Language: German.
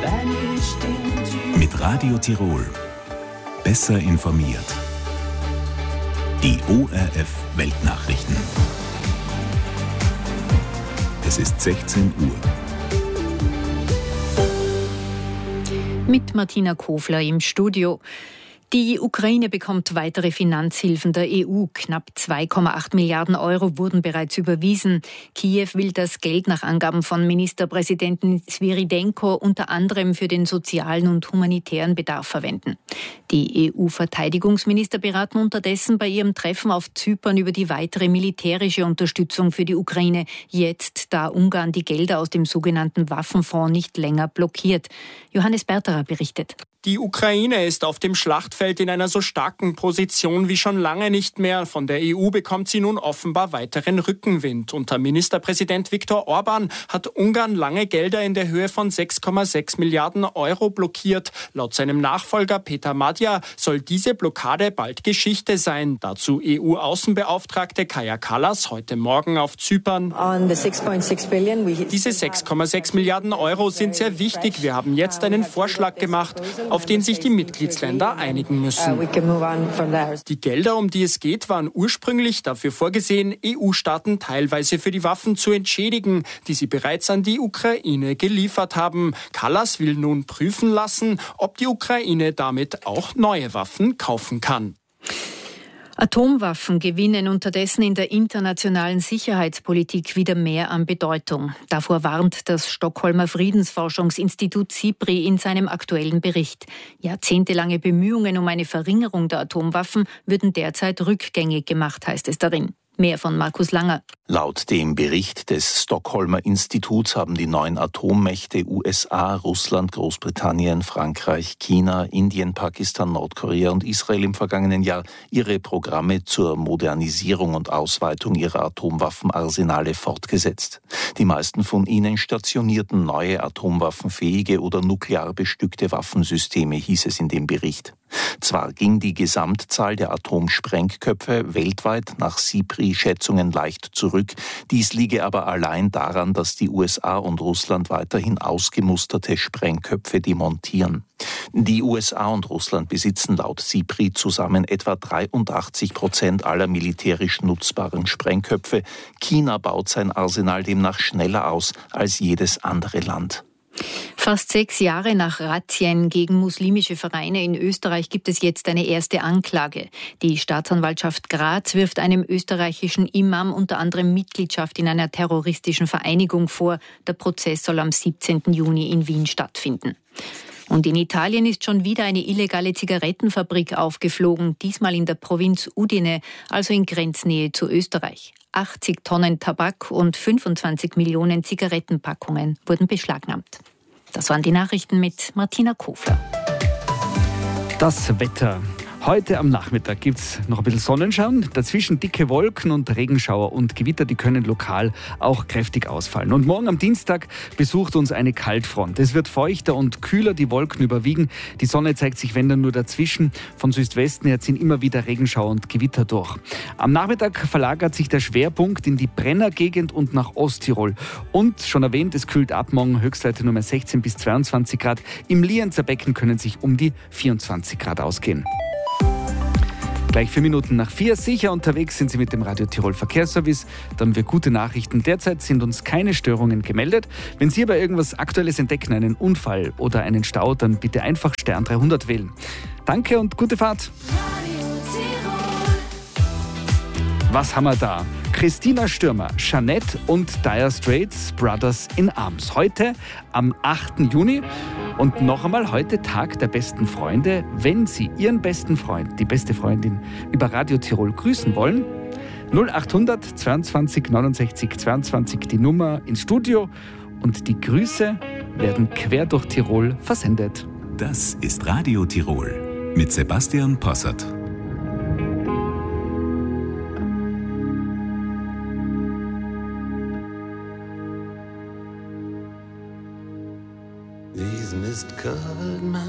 Mit Radio Tirol. Besser informiert. Die ORF Weltnachrichten. Es ist 16 Uhr. Mit Martina Kofler im Studio. Die Ukraine bekommt weitere Finanzhilfen der EU. Knapp 2,8 Milliarden Euro wurden bereits überwiesen. Kiew will das Geld nach Angaben von Ministerpräsidenten Svyrydenko unter anderem für den sozialen und humanitären Bedarf verwenden. Die EU-Verteidigungsminister beraten unterdessen bei ihrem Treffen auf Zypern über die weitere militärische Unterstützung für die Ukraine, jetzt da Ungarn die Gelder aus dem sogenannten Waffenfonds nicht länger blockiert. Johannes Berterer berichtet. Die Ukraine ist auf dem Schlachtfeld in einer so starken Position wie schon lange nicht mehr. Von der EU bekommt sie nun offenbar weiteren Rückenwind. Unter Ministerpräsident Viktor Orban hat Ungarn lange Gelder in der Höhe von 6,6 Milliarden Euro blockiert. Laut seinem Nachfolger Peter Madja soll diese Blockade bald Geschichte sein. Dazu EU-Außenbeauftragte Kaja Kallas heute Morgen auf Zypern. Diese 6,6 Milliarden Euro sind sehr wichtig. Wir haben jetzt einen Vorschlag gemacht, auf den sich die Mitgliedsländer einigen müssen. Die Gelder, um die es geht, waren ursprünglich dafür vorgesehen, EU-Staaten teilweise für die Waffen zu entschädigen, die sie bereits an die Ukraine geliefert haben. Kallas will nun prüfen lassen, ob die Ukraine damit auch neue Waffen kaufen kann. Atomwaffen gewinnen unterdessen in der internationalen Sicherheitspolitik wieder mehr an Bedeutung. Davor warnt das Stockholmer Friedensforschungsinstitut SIPRI in seinem aktuellen Bericht. Jahrzehntelange Bemühungen um eine Verringerung der Atomwaffen würden derzeit rückgängig gemacht, heißt es darin. Mehr von Markus Langer. Laut dem Bericht des Stockholmer Instituts haben die 9 Atommächte USA, Russland, Großbritannien, Frankreich, China, Indien, Pakistan, Nordkorea und Israel im vergangenen Jahr ihre Programme zur Modernisierung und Ausweitung ihrer Atomwaffenarsenale fortgesetzt. Die meisten von ihnen stationierten neue atomwaffenfähige oder nuklear bestückte Waffensysteme, hieß es in dem Bericht. Zwar ging die Gesamtzahl der Atomsprengköpfe weltweit nach SIPRI-Schätzungen leicht zurück, dies liege aber allein daran, dass die USA und Russland weiterhin ausgemusterte Sprengköpfe demontieren. Die USA und Russland besitzen laut SIPRI zusammen etwa 83% aller militärisch nutzbaren Sprengköpfe. China baut sein Arsenal demnach schneller aus als jedes andere Land. Fast 6 Jahre nach Razzien gegen muslimische Vereine in Österreich gibt es jetzt eine erste Anklage. Die Staatsanwaltschaft Graz wirft einem österreichischen Imam unter anderem Mitgliedschaft in einer terroristischen Vereinigung vor. Der Prozess soll am 17. Juni in Wien stattfinden. Und in Italien ist schon wieder eine illegale Zigarettenfabrik aufgeflogen, diesmal in der Provinz Udine, also in Grenznähe zu Österreich. 80 Tonnen Tabak und 25 Millionen Zigarettenpackungen wurden beschlagnahmt. Das waren die Nachrichten mit Martina Kofler. Das Wetter. Heute am Nachmittag gibt es noch ein bisschen Sonnenschein, dazwischen dicke Wolken und Regenschauer und Gewitter, die können lokal auch kräftig ausfallen. Und morgen am Dienstag besucht uns eine Kaltfront. Es wird feuchter und kühler, die Wolken überwiegen. Die Sonne zeigt sich, wenn dann nur dazwischen. Von Südwesten her ziehen immer wieder Regenschauer und Gewitter durch. Am Nachmittag verlagert sich der Schwerpunkt in die Brennergegend und nach Osttirol. Und schon erwähnt, es kühlt ab, morgen Höchstwerte Nummer 16 bis 22 Grad. Im Lienzer Becken können sich um die 24 Grad ausgehen. Gleich 4 Minuten nach 4. Sicher unterwegs sind Sie mit dem Radio Tirol Verkehrsservice. Dann haben wir gute Nachrichten. Derzeit sind uns keine Störungen gemeldet. Wenn Sie aber irgendwas Aktuelles entdecken, einen Unfall oder einen Stau, dann bitte einfach Stern 300 wählen. Danke und gute Fahrt. Was haben wir da? Christina Stürmer, Jeanette und Dire Straits, Brothers in Arms. Heute am 8. Juni. Und noch einmal heute Tag der besten Freunde. Wenn Sie Ihren besten Freund, die beste Freundin, über Radio Tirol grüßen wollen, 0800 22 69 22 die Nummer ins Studio und die Grüße werden quer durch Tirol versendet. Das ist Radio Tirol mit Sebastian Possert.